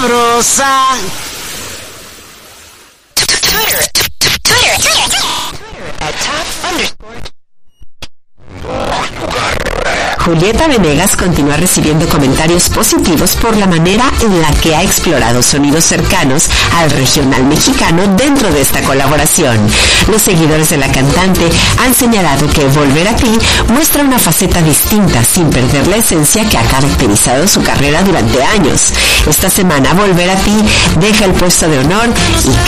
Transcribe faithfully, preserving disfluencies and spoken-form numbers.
sabrosa. Twitter, Twitter, Twitter, Twitter, at top underscore. Julieta Venegas continúa recibiendo comentarios positivos por la manera en la que ha explorado sonidos cercanos al regional mexicano dentro de esta colaboración. Los seguidores de la cantante han señalado que Volver a ti muestra una faceta distinta sin perder la esencia que ha caracterizado su carrera durante años. Esta semana Volver a ti deja el puesto de honor y